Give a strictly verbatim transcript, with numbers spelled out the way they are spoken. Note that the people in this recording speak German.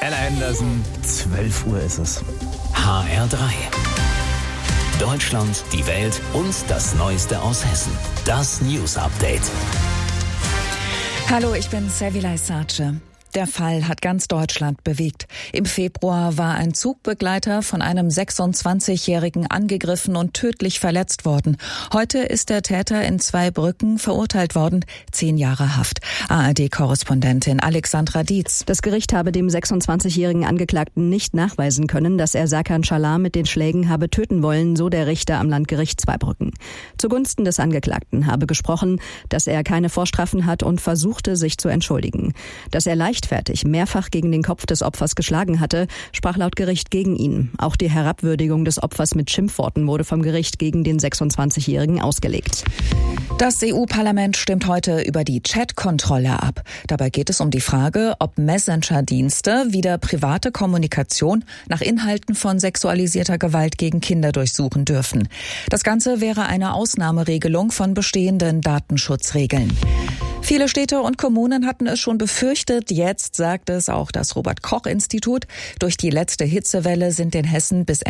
Ella Henderson, zwölf Uhr ist es. H R drei. Deutschland, die Welt und das Neueste aus Hessen. Das News Update. Hallo, ich bin Servilay Sace. Der Fall hat ganz Deutschland bewegt. Im Februar war ein Zugbegleiter von einem sechsundzwanzigjährigen angegriffen und tödlich verletzt worden. Heute ist der Täter in Zweibrücken verurteilt worden. Zehn Jahre Haft. A R D-Korrespondentin Alexandra Dietz. Das Gericht habe dem sechsundzwanzigjährigen Angeklagten nicht nachweisen können, dass er Serkan Çalar mit den Schlägen habe töten wollen, so der Richter am Landgericht Zweibrücken. Zugunsten des Angeklagten habe gesprochen, dass er keine Vorstrafen hat und versuchte, sich zu entschuldigen. Dass er leicht fertig mehrfach gegen den Kopf des Opfers geschlagen hatte, sprach laut Gericht gegen ihn. Auch die Herabwürdigung des Opfers mit Schimpfworten wurde vom Gericht gegen den sechsundzwanzigjährigen ausgelegt. Das E U-Parlament stimmt heute über die Chat-Kontrolle ab. Dabei geht es um die Frage, ob Messenger-Dienste wieder private Kommunikation nach Inhalten von sexualisierter Gewalt gegen Kinder durchsuchen dürfen. Das Ganze wäre eine Ausnahmeregelung von bestehenden Datenschutzregeln. Viele Städte und Kommunen hatten es schon befürchtet. Jetzt sagt es auch das Robert-Koch-Institut. Durch die letzte Hitzewelle sind in Hessen bis